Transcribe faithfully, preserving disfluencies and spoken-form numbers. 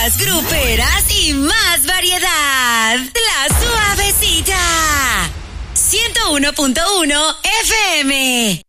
más gruperas y más variedad. La Suavecita. ciento uno punto uno F M.